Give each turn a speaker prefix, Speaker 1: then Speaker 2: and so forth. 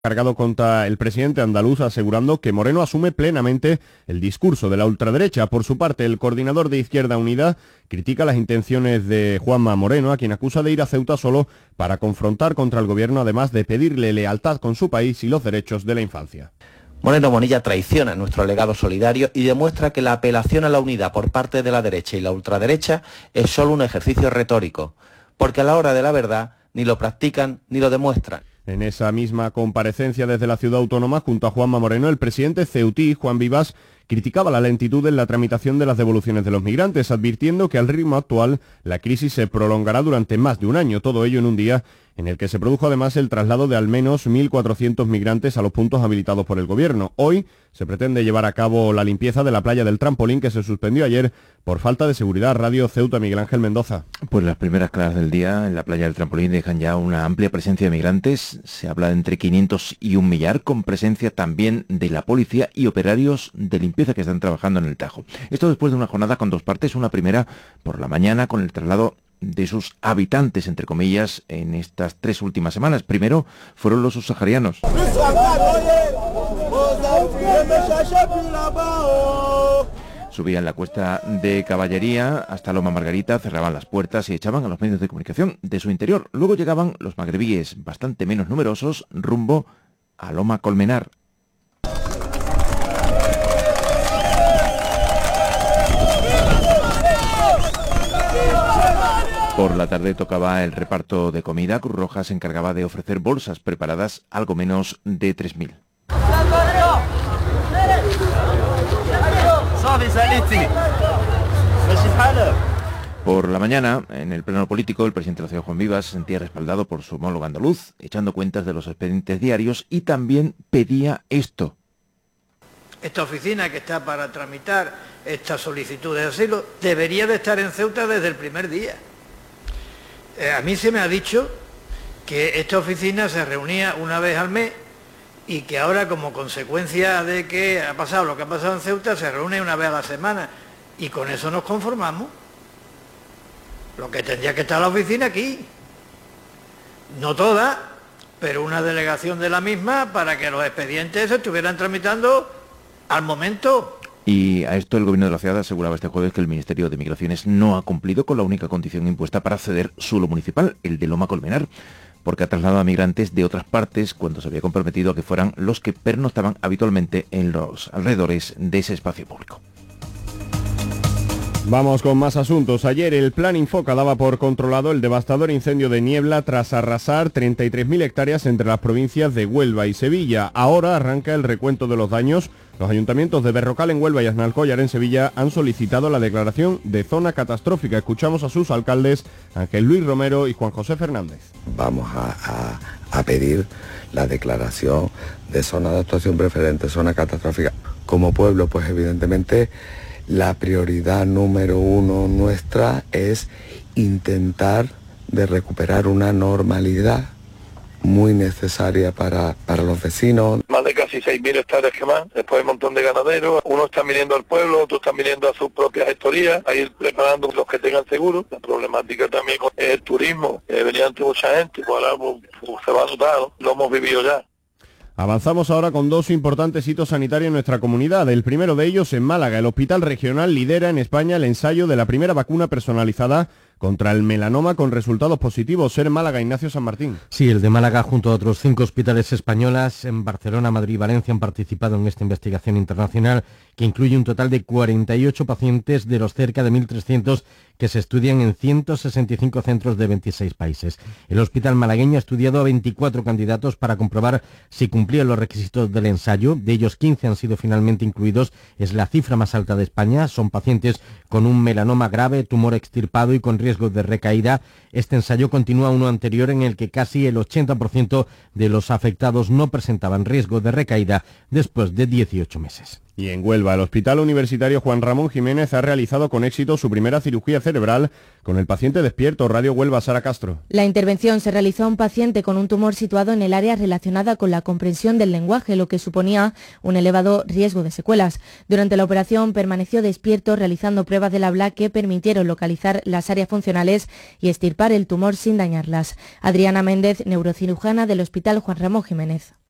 Speaker 1: Cargado contra el presidente andaluz, asegurando que Moreno asume plenamente el discurso de la ultraderecha. Por su parte, el coordinador de Izquierda Unida critica las intenciones de Juanma Moreno, a quien acusa de ir a Ceuta solo para confrontar contra el gobierno, además de pedirle lealtad con su país y los derechos de la infancia.
Speaker 2: Moreno Bonilla traiciona nuestro legado solidario y demuestra que la apelación a la unidad por parte de la derecha y la ultraderecha es solo un ejercicio retórico, porque a la hora de la verdad ni lo practican ni lo demuestran.
Speaker 1: En esa misma comparecencia desde la ciudad autónoma, junto a Juanma Moreno, el presidente ceutí, Juan Vivas, criticaba la lentitud en la tramitación de las devoluciones de los migrantes, advirtiendo que al ritmo actual la crisis se prolongará durante más de un año, todo ello en un día en el que se produjo además el traslado de al menos 1.400 migrantes a los puntos habilitados por el gobierno. Hoy se pretende llevar a cabo la limpieza de la playa del Trampolín, que se suspendió ayer por falta de seguridad. Radio Ceuta, Miguel Ángel Mendoza.
Speaker 3: Pues las primeras claras del día en la playa del Trampolín dejan ya una amplia presencia de migrantes. Se habla de entre 500 y un millar, con presencia también de la policía y operarios de limpieza que están trabajando en el Tajo. Esto después de una jornada con dos partes, una primera por la mañana con el traslado de sus habitantes, entre comillas, en estas 3 últimas semanas. Primero fueron los subsaharianos. Subían la cuesta de Caballería hasta Loma Margarita, cerraban las puertas y echaban a los medios de comunicación de su interior. Luego llegaban los magrebíes, bastante menos numerosos, rumbo a Loma Colmenar. Por la tarde tocaba el reparto de comida. Cruz Roja se encargaba de ofrecer bolsas preparadas, algo menos de 3.000. Por la mañana, en el pleno político, el presidente de la ciudad, Juan Vivas, se sentía respaldado por su homólogo andaluz, echando cuentas de los expedientes diarios, y también pedía esto.
Speaker 4: Esta oficina que está para tramitar esta solicitud de asilo debería de estar en Ceuta desde el primer día. A mí se me ha dicho que esta oficina se reunía una vez al mes y que ahora, como consecuencia de que ha pasado lo que ha pasado en Ceuta, se reúne una vez a la semana, y con eso nos conformamos. Lo que tendría que estar la oficina aquí, no toda, pero una delegación de la misma, para que los expedientes se estuvieran tramitando al momento.
Speaker 3: Y a esto el gobierno de la ciudad aseguraba este jueves que el Ministerio de Migraciones no ha cumplido con la única condición impuesta para ceder suelo municipal, el de Loma Colmenar, porque ha trasladado a migrantes de otras partes cuando se había comprometido a que fueran los que pernoctaban habitualmente en los alrededores de ese espacio público.
Speaker 1: Vamos con más asuntos. Ayer el Plan Infoca daba por controlado el devastador incendio de Niebla tras arrasar 33.000 hectáreas entre las provincias de Huelva y Sevilla. Ahora arranca el recuento de los daños. Los ayuntamientos de Berrocal en Huelva y Aznalcóllar en Sevilla han solicitado la declaración de zona catastrófica. Escuchamos a sus alcaldes, Ángel Luis Romero y Juan José Fernández.
Speaker 5: Vamos a pedir la declaración de zona de actuación preferente, zona catastrófica. Como pueblo, pues evidentemente la prioridad número 1 nuestra es intentar de recuperar una normalidad muy necesaria para los vecinos.
Speaker 6: Más de casi 6.000 hectáreas quemadas, después hay un montón de ganaderos, unos están viniendo al pueblo, otros están viniendo a sus propias gestorías, a ir preparando los que tengan seguro. La problemática también es el turismo, venía ante mucha gente, pues ahora se va a notar, ¿no? Lo hemos vivido ya.
Speaker 1: Avanzamos ahora con 2 importantes hitos sanitarios en nuestra comunidad. El primero de ellos en Málaga. El Hospital Regional lidera en España el ensayo de la primera vacuna personalizada contra el melanoma con resultados positivos. Ser Málaga, Ignacio San Martín.
Speaker 7: Sí, el de Málaga junto a otros 5 hospitales españolas en Barcelona, Madrid y Valencia han participado en esta investigación internacional que incluye un total de 48 pacientes de los cerca de 1.300 que se estudian en 165 centros de 26 países. El hospital malagueño ha estudiado a 24 candidatos para comprobar si cumplían los requisitos del ensayo. De ellos, 15 han sido finalmente incluidos. Es la cifra más alta de España. Son pacientes con un melanoma grave, tumor extirpado y con riesgo de recaída. Este ensayo continúa uno anterior en el que casi el 80% de los afectados no presentaban riesgo de recaída después de 18 meses.
Speaker 1: Y en Huelva, el Hospital Universitario Juan Ramón Jiménez ha realizado con éxito su primera cirugía cerebral con el paciente despierto. Radio Huelva, Sara Castro.
Speaker 8: La intervención se realizó a un paciente con un tumor situado en el área relacionada con la comprensión del lenguaje, lo que suponía un elevado riesgo de secuelas. Durante la operación permaneció despierto realizando pruebas del habla que permitieron localizar las áreas funcionales y extirpar el tumor sin dañarlas. Adriana Méndez, neurocirujana del Hospital Juan Ramón Jiménez.